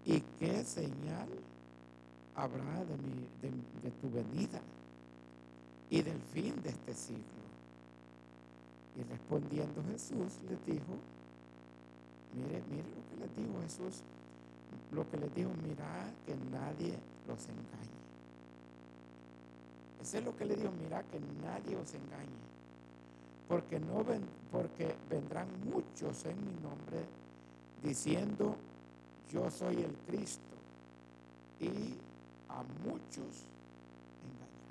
¿y qué señal habrá de tu venida y del fin de este siglo? Y respondiendo Jesús les dijo, mire lo que les dijo Jesús, lo que les dijo, mirad que nadie los engañe. Eso es lo que le dijo, mirad que nadie os engañe, porque vendrán muchos en mi nombre diciendo, yo soy el Cristo, y a muchos engañará.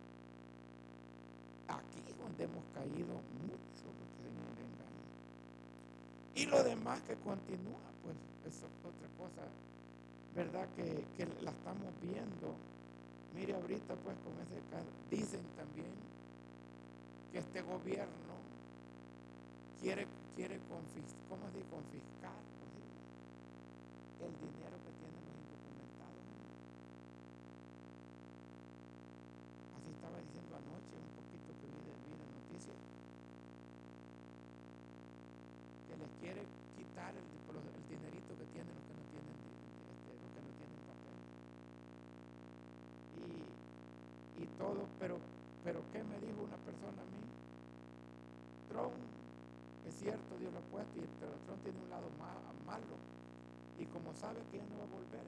Aquí es donde hemos caído mucho los que Señor engaña. Y lo demás que continúa, pues es otra cosa, ¿verdad? Que la estamos viendo. Mire ahorita pues con ese caso, dicen también que este gobierno quiere confiscar el dinero que tienen los indocumentados. Así estaba diciendo anoche un poquito que vi de noticias, que les quiere quitar el dinerito que tienen los que no tienen papel y todo, pero ¿qué me dijo una persona a mí? Trump, es cierto, Dios lo ha puesto, pero Trump tiene un lado malo, y como sabe que ya no va a volver,